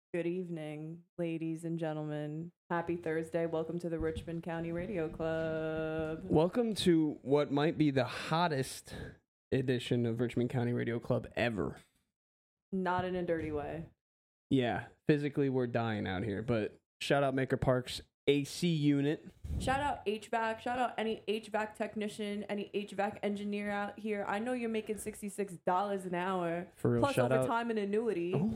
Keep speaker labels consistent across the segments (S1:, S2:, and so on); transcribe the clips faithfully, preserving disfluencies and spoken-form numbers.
S1: Good evening, ladies and gentlemen. Happy Thursday. Welcome to the Richmond County Radio Club.
S2: Welcome to what might be the hottest edition of Richmond County Radio Club ever.
S1: Not in a dirty way.
S2: Yeah, physically we're dying out here, but shout out Maker Park's A C unit.
S1: Shout out H V A C. Shout out any H V A C technician, any H V A C engineer out here. I know you're making sixty-six dollars an hour.
S2: For real,
S1: plus
S2: shout out.
S1: overtime and annuity.
S2: Oh,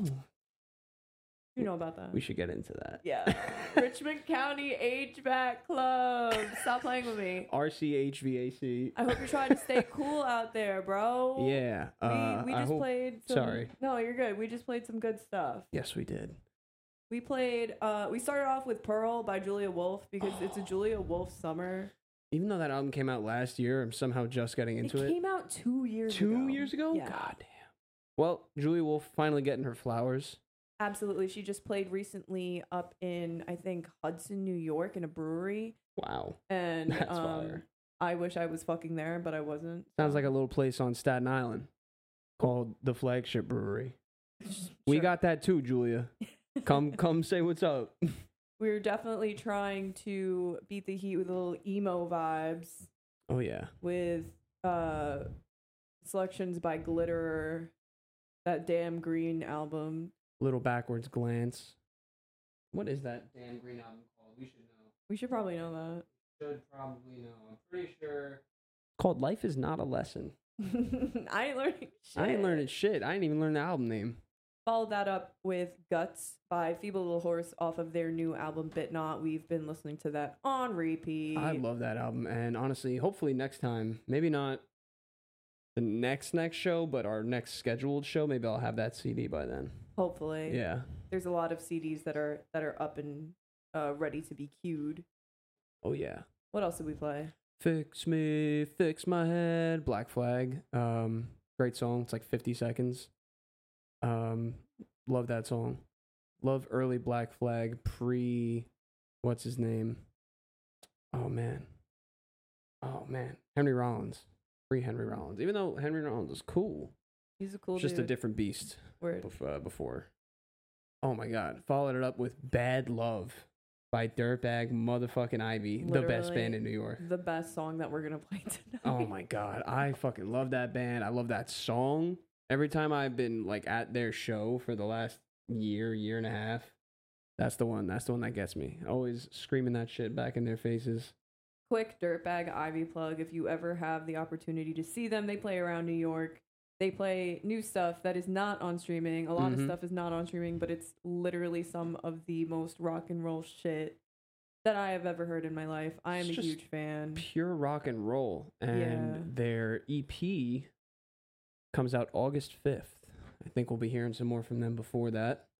S1: You know about that.
S2: we should get into that.
S1: Yeah. Richmond County H V A C Club. Stop playing with me.
S2: R C H V A C.
S1: I hope you're trying to stay cool out there, bro.
S2: Yeah. Uh,
S1: we we
S2: I
S1: just
S2: hope-
S1: played some,
S2: Sorry.
S1: No, you're good. We just played some good stuff.
S2: Yes, we did.
S1: We played uh we started off with Pearl by Julia Wolf because it's a Julia Wolf summer.
S2: Even though that album came out last year, I'm somehow just getting into
S1: it
S2: it.
S1: came out two years
S2: Two
S1: ago.
S2: years ago?
S1: Yeah.
S2: God damn. Well, Julia Wolf finally getting her flowers.
S1: Absolutely. She just played recently up in I think Hudson, New York in a brewery.
S2: Wow.
S1: And
S2: That's
S1: um
S2: fire.
S1: I wish I was fucking there, but I wasn't.
S2: Sounds like a little place on Staten Island called the Flagship Brewery. We
S1: Sure.
S2: got that too, Julia. Come come say what's up.
S1: We're definitely trying to beat the heat with a little emo vibes
S2: Oh yeah.
S1: with uh selections by Glitter, that Damn Green album.
S2: Little backwards glance. What is that damn green album called? We should know.
S1: We should probably know
S2: Should probably know. I'm pretty sure. Called Life is Not a Lesson.
S1: that. I ain't learning shit.
S2: I ain't learning shit. I ain't even learn the album name.
S1: Followed that up with Guts by Feeble Little Horse off of their new album Bit Not. We've been listening to that on repeat.
S2: I love that album, and honestly, hopefully next time, maybe not the next next show, but our next scheduled show, maybe I'll have that C D by then.
S1: Hopefully.
S2: Yeah.
S1: There's a lot of C Ds that are that are up and uh, ready to be queued.
S2: Oh yeah.
S1: What else did we play?
S2: Fix me, fix my head. Black Flag. Um, great song. It's like fifty seconds. Um, love that song. Love early Black Flag pre. What's his name? Oh man. Oh man. Henry Rollins. Pre Henry Rollins. Even though Henry Rollins was cool,
S1: He's a cool
S2: just
S1: dude.
S2: a different beast.
S1: Word.
S2: Bef- uh, before. Oh my God. Followed it up with Bad Love by Dirtbag motherfucking Ivy, the best
S1: Literally
S2: band in New York.
S1: The best song that we're gonna play tonight.
S2: Oh my God. I fucking love that band. I love that song. Every time I've been like at their show for the last year, year and a half, that's the one. That's the one that gets me. Always screaming that shit back in their faces.
S1: Quick Dirtbag Ivy plug. If you ever have the opportunity to see them, they play around New York. They play new stuff that is not on streaming. A lot
S2: Mhm.
S1: of stuff is not on streaming, but it's literally some of the most rock and roll shit that I have ever heard in my life. I am
S2: It's
S1: a
S2: just
S1: huge fan.
S2: Pure rock and roll. And
S1: Yeah.
S2: their E P comes out August fifth. I think we'll be hearing some more from them before that.